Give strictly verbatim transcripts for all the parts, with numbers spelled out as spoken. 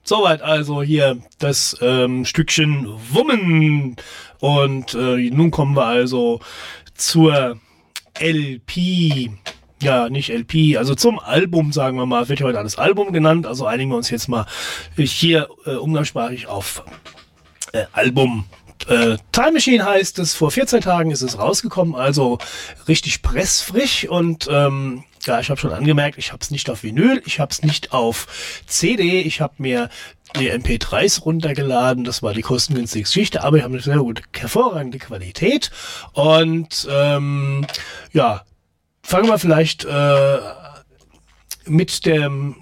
soweit also hier das ähm, Stückchen Wummen. Und äh, nun kommen wir also zur L P. Ja, nicht L P, also zum Album, sagen wir mal, wird ja heute alles Album genannt, also einigen wir uns jetzt mal hier äh, umgangssprachlich auf äh, Album. Äh, Time Machine heißt es, vor vierzehn Tagen ist es rausgekommen, also richtig pressfrisch und ähm, ja, ich habe schon angemerkt, ich habe es nicht auf Vinyl, ich habe es nicht auf C D, ich habe mir die M P dreis runtergeladen, das war die kostengünstige Geschichte, aber ich habe eine sehr gute, hervorragende Qualität und ähm, ja, fangen wir vielleicht äh, mit dem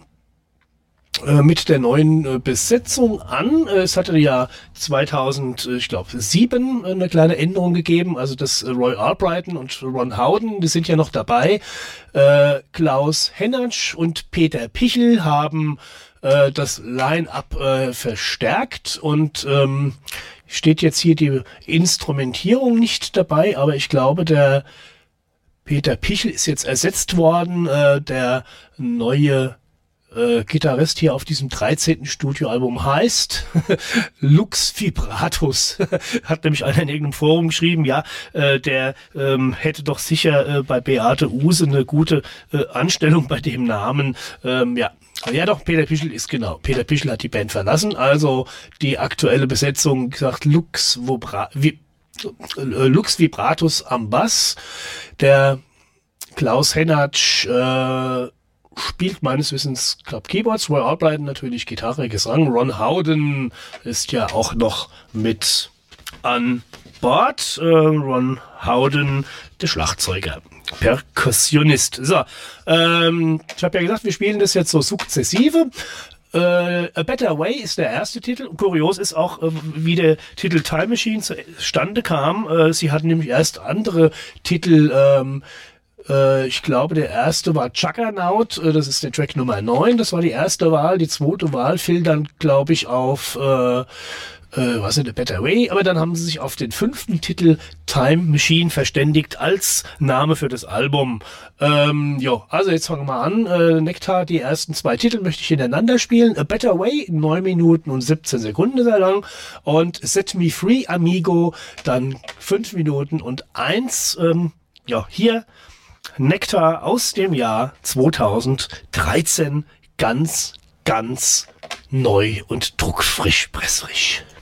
äh, mit der neuen äh, Besetzung an. Es hatte ja zweitausend, ich glaube, sieben eine kleine Änderung gegeben. Also das äh, Roy Albrighton und Ron Howden, die sind ja noch dabei. Äh, Klaus Hennatsch und Peter Pichel haben äh, das Line-Up äh, verstärkt und ähm, steht jetzt hier die Instrumentierung nicht dabei, aber ich glaube, der Peter Pichel ist jetzt ersetzt worden, äh, der neue äh, Gitarrist hier auf diesem dreizehnten Studioalbum heißt Lux Vibratus. Hat nämlich einer in irgendeinem Forum geschrieben, ja, äh, der ähm, hätte doch sicher äh, bei Beate Uhse eine gute äh, Anstellung bei dem Namen. Ähm, ja, ja doch, Peter Pichel ist genau. Peter Pichel hat die Band verlassen, also die aktuelle Besetzung, gesagt, Lux Vibra Vi Lux Vibratus am Bass. Der Klaus Hennatsch äh, spielt meines Wissens, glaube Keyboards, Roy Albrighton natürlich Gitarre, Gesang. Ron Howden ist ja auch noch mit an Bord. Äh, Ron Howden, der Schlagzeuger, Perkussionist. So, ähm, ich habe ja gesagt, wir spielen das jetzt so sukzessive. Uh, A Better Way ist der erste Titel. Kurios ist auch, uh, wie der Titel Time Machine zustande kam. Uh, sie hatten nämlich erst andere Titel. Um, uh, ich glaube, der erste war Juggernaut. Uh, das ist der Track Nummer neun. Das war die erste Wahl. Die zweite Wahl fiel dann, glaube ich, auf uh, Äh, was ist A Better Way, aber dann haben sie sich auf den fünften Titel Time Machine verständigt als Name für das Album. Ähm, jo, also jetzt fangen wir mal an. Äh, Nektar, die ersten zwei Titel möchte ich hintereinander spielen. A Better Way, neun Minuten und siebzehn Sekunden sehr lang. Und Set Me Free, Amigo, dann fünf Minuten und eins. Ähm, ja, hier Nektar aus dem Jahr zweitausenddreizehn, ganz, ganz neu und druckfrisch, pressfrisch.